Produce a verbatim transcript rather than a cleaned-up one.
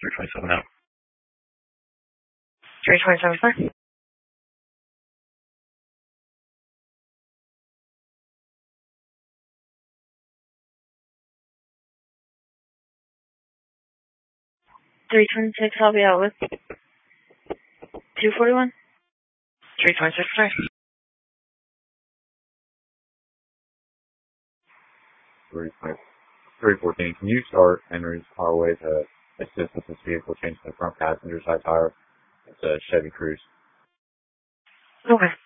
three twenty-seven out. three twenty-seven, sir. three twenty-six, I'll be out with two forty-one. three twenty-six, sir. three fourteen, can you start Henry's our way to assist with this vehicle, change the front passenger side tire? It's a Chevy Cruze. Okay.